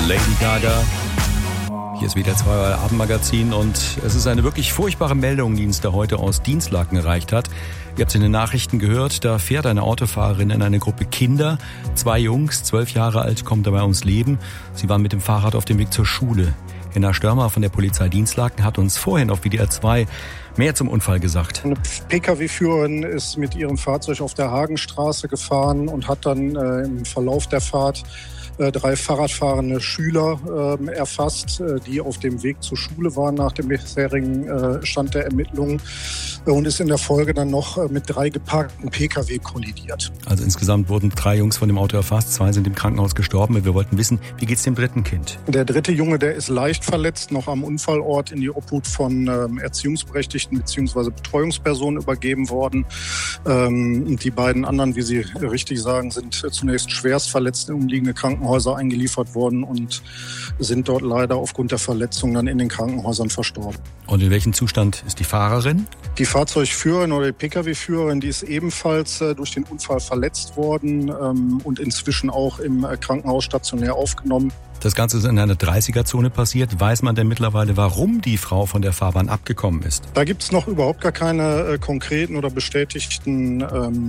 Lady Gaga. Hier ist wieder 2 Uhr Abendmagazin und es ist eine wirklich furchtbare Meldung, die uns da heute aus Dinslaken erreicht hat. Ihr habt es in den Nachrichten gehört, da fährt eine Autofahrerin in eine Gruppe Kinder. 2 Jungs, 12 Jahre alt, kommen dabei ums Leben. Sie waren mit dem Fahrrad auf dem Weg zur Schule. Henna Störmer von der Polizei Dinslaken hat uns vorhin auf WDR 2 mehr zum Unfall gesagt. Eine Pkw-Führerin ist mit ihrem Fahrzeug auf der Hagenstraße gefahren und hat dann im Verlauf der Fahrt 3 Fahrradfahrende Schüler erfasst, die auf dem Weg zur Schule waren nach dem bisherigen Stand der Ermittlungen und ist in der Folge dann noch mit 3 geparkten Pkw kollidiert. Also insgesamt wurden 3 Jungs von dem Auto erfasst, 2 sind im Krankenhaus gestorben. Wir wollten wissen, wie geht's dem dritten Kind? Der dritte Junge, der ist leicht verletzt, noch am Unfallort in die Obhut von Erziehungsberechtigten bzw. Betreuungspersonen übergeben worden. Die beiden anderen, wie Sie richtig sagen, sind zunächst schwerst verletzt in umliegende Krankenhäuser eingeliefert worden und sind dort leider aufgrund der Verletzungen dann in den Krankenhäusern verstorben. Und in welchem Zustand ist die Fahrerin? Die Fahrzeugführerin oder die Pkw-Führerin, die ist ebenfalls durch den Unfall verletzt worden und inzwischen auch im Krankenhaus stationär aufgenommen. Das Ganze ist in einer 30er-Zone passiert. Weiß man denn mittlerweile, warum die Frau von der Fahrbahn abgekommen ist? Da gibt es noch überhaupt gar keine konkreten oder bestätigten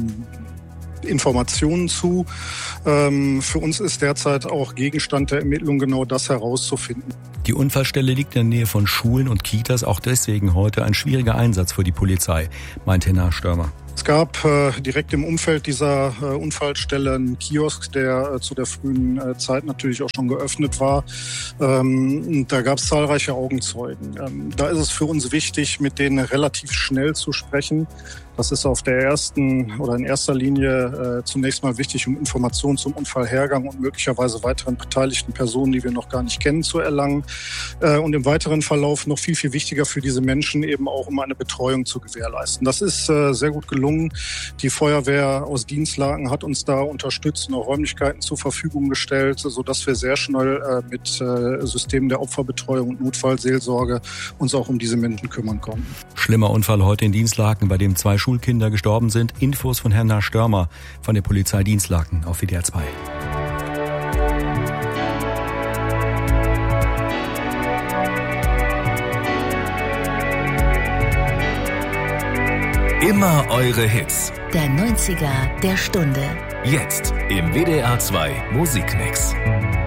Informationen zu. Für uns ist derzeit auch Gegenstand der Ermittlung genau das herauszufinden. Die Unfallstelle liegt in der Nähe von Schulen und Kitas, auch deswegen heute ein schwieriger Einsatz für die Polizei, meint Henna Störmer. Es gab direkt im Umfeld dieser Unfallstelle einen Kiosk, der zu der frühen Zeit natürlich auch schon geöffnet war. Da gab es zahlreiche Augenzeugen. Da ist es für uns wichtig, mit denen relativ schnell zu sprechen. Das ist auf der in erster Linie zunächst mal wichtig, um Informationen zum Unfallhergang und möglicherweise weiteren beteiligten Personen, die wir noch gar nicht kennen, zu erlangen. Und im weiteren Verlauf noch viel, viel wichtiger für diese Menschen eben auch, um eine Betreuung zu gewährleisten. Das ist sehr gut gelungen. Die Feuerwehr aus Dinslaken hat uns da unterstützt und auch Räumlichkeiten zur Verfügung gestellt, sodass wir sehr schnell mit Systemen der Opferbetreuung und Notfallseelsorge uns auch um diese Menschen kümmern konnten. Schlimmer Unfall heute in Dinslaken, bei dem 2 Schulkinder gestorben sind. Infos von Henna Störmer von der Polizei Dinslaken auf WDR 2. Immer eure Hits. Der 90er der Stunde. Jetzt im WDR 2 Musikmix.